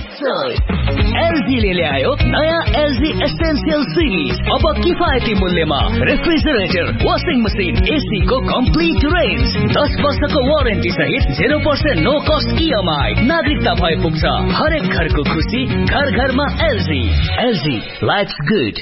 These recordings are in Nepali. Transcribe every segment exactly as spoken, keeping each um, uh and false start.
एलजी ले ल्यायो नयाँ एलजी एसेन्शियल सिरिज। अब किफायती मूल्यमा रेफ्रिजरेटर, वाशिङ मसिन, एसी को कम्प्लिट रेन्ज, दस वर्षको वारेन्टी सहित zero percent no cost EMI. नागरिकता भए पुग्छ हरेक घरको खुसी, घर घरमा एलजी। LG lives good.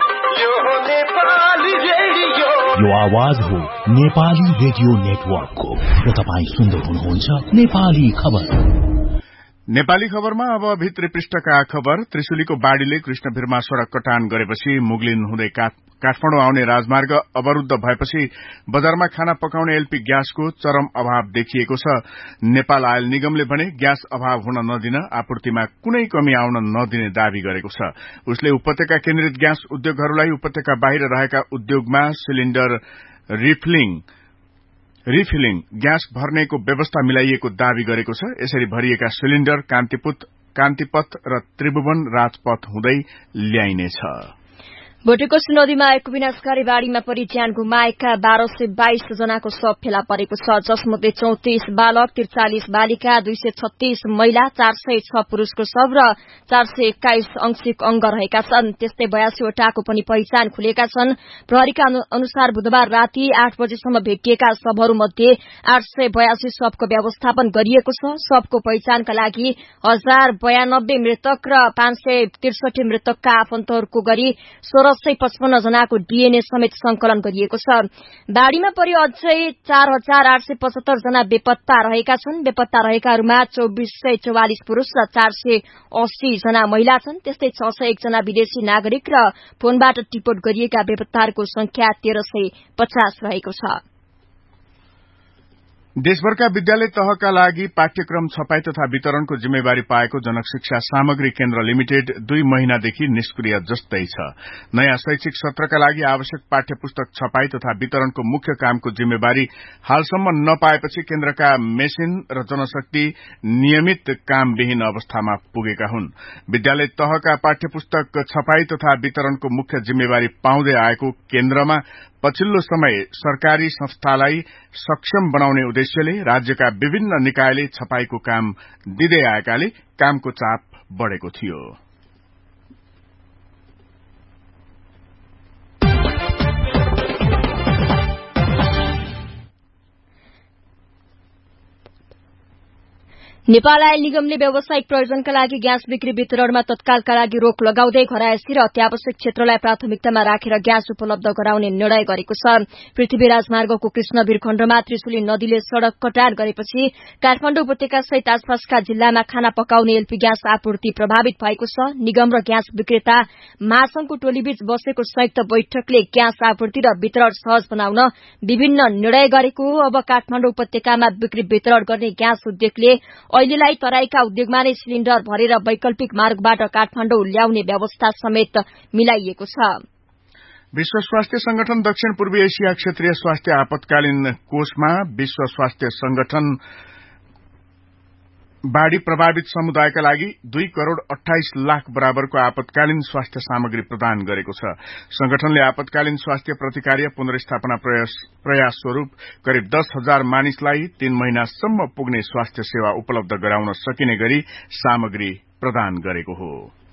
यो आवाज हो नेपाली रेडियो नेटवर्कको र तपाईँ सुन्दै हुनुहुन्छ नेपाली खबर। नेपाली खबरमा अब भित्री पृष्ठका खबर। त्रिशुलीको बाढ़ीले कृष्णभिरमा सड़क कटान गरेपछि मुगलिन हुँदै काठमाडौँ आउने राजमार्ग अवरूद्ध भएपछि बजारमा खाना पकाउने एलपी ग्यासको चरम अभाव देखिएको छ। नेपाल आयल निगमले भने ग्यास अभाव हुन नदिन आपूर्तिमा कुनै कमी आउन नदिने दावी गरेको छ। उसले उपत्यका केन्द्रित ग्यास उद्योगहरूलाई उपत्यका बाहिर रहेका उद्योगमा सिलिण्डर रिफिलिङ रिफिलिङ ग्यास भर्नेको व्यवस्था मिलाइएको दावी गरेको छ। यसरी भरिएका सिलिण्डर कान्तिपुत कान्तिपथ र त्रिभुवन राजपथ हुँदै ल्याइनेछ। भोटेकोशी नदीमा आएको विनाशकारी बाढ़ीमा परि ज्यान गुमाएका बाह्र सय बाइस जनाको शव फेला परेको छ, जसमध्ये चौतिस बालक, त्रिचालिस बालिका, दुई सय छत्तीस महिला, चार सय छ पुरूषको शव र चार सय एक्काइस अंशिक अंग रहेका छन्। त्यस्तै बयासीवटाको पनि पहिचान खुलेका छन्। प्रहरीका अनुसार बुधबार राति आठ बजेसम्म भेटिएका शवहरूमध्ये आठ सय बयासी शवको व्यवस्थापन गरिएको छ। शवको पहिचानका लागि हजार बयानब्बे मृतक र पाँच सय त्रिसठी मृतकका आफन्तहरूको गरी सोह्र सय पचपन्न जनाको डीएनए समेत संकलन गरिएको छ। बाढ़ीमा परि अझै चार हजार आठ सय पचहत्तर जना बेपत्ता रहेका छन्। बेपत्ता रहेकाहरूमा चौबिस सय चौवालिस पुरूष र चार सय अस्सी जना महिला छन्। त्यस्तै छ सय एक जना विदेशी नागरिक र फोनबाट टिपोट गरिएका बेपत्ताहरूको संख्या तेह्र सय पचास रहेको छ। देशभरका विद्यालय तहका लागि पाठ्यक्रम छपाई तथा वितरणको जिम्मेवारी पाएको जनक शिक्षा सामग्री केन्द्र लिमिटेड दुई महिनादेखि निष्क्रिय जस्तै छ। नयाँ शैक्षिक सत्रका लागि आवश्यक पाठ्य पुस्तक छपाई तथा वितरणको मुख्य कामको जिम्मेवारी हालसम्म नपाएपछि केन्द्रका मेसिन र जनशक्ति नियमित कामविहीन अवस्थामा पुगेका हुन्। विद्यालय तहका पाठ्य पुस्तक छपाई तथा वितरणको मुख्य जिम्मेवारी पाउँदै आएको केन्द्रमा पछिल्लो समय सरकारी संस्थालाई सक्षम बनाउने उद्देश्यले राज्यका विभिन्न निकायले छपाईको काम दिँदै आएकाले कामको चाप बढ़ेको थियो। नेपाल आयल निगमले व्यावसायिक प्रयोजनका लागि ग्यास बिक्री वितरणमा तत्कालका लागि रोक लगाउँदै घरायसी र अत्यावश्यक क्षेत्रलाई प्राथमिकतामा राखेर ग्यास उपलब्ध गराउने निर्णय गरेको छ। पृथ्वी राजमार्गको कृष्णवीर खण्डमा त्रिशुली नदीले सड़क कटान गरेपछि काठमाडौँ उपत्यका सहित आसपासका जिल्लामा खाना पकाउने एलपी ग्यास आपूर्ति प्रभावित भएको छ। निगम र ग्यास विक्रेता महासंघको टोलीबीच बसेको संयुक्त बैठकले ग्यास आपूर्ति र वितरण सहज बनाउन विभिन्न निर्णय गरेको हो। अब काठमाडौँ उपत्यकामा बिक्री वितरण गर्ने ग्यास उद्योगले अहिलेलाई तराईका उद्योगमा नै सिलिण्डर भरेर वैकल्पिक मार्गबाट काठमाडौँ ल्याउने व्यवस्था समेत मिलाइएको छ। विश्व स्वास्थ्य संगठन दक्षिण पूर्वी एशिया क्षेत्रीय स्वास्थ्य आपतकालीन कोषमा विश्व स्वास्थ्य संगठन बाढ़ी प्रभावित समुदायका लागि दुई करोड़ अठाइस लाख बराबरको आपतकालीन स्वास्थ्य सामग्री प्रदान गरेको छ। संगठनले आपतकालीन स्वास्थ्य प्रतिकार्य पुनर्स्थापना प्रयास स्वरूप करिब दस हजार मानिसलाई तीन महिनासम्म पुग्ने स्वास्थ्य सेवा उपलब्ध गराउन सकिने गरी सामग्री प्रदान गरेको हो।